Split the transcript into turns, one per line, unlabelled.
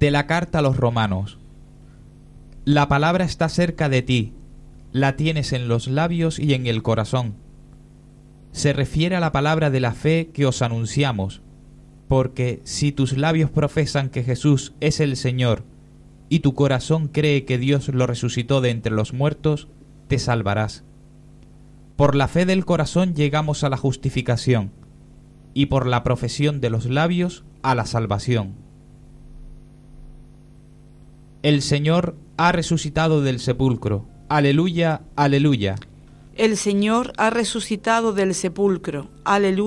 De la carta a los romanos. La palabra está cerca de ti, la tienes en los labios y en el corazón. Se refiere a la palabra de la fe que os anunciamos, porque si tus labios profesan que Jesús es el Señor y tu corazón cree que Dios lo resucitó de entre los muertos, te salvarás. Por la fe del corazón llegamos a la justificación, y por la profesión de los labios a la salvación. El Señor ha resucitado del sepulcro. Aleluya, aleluya.
El Señor ha resucitado del sepulcro. Aleluya.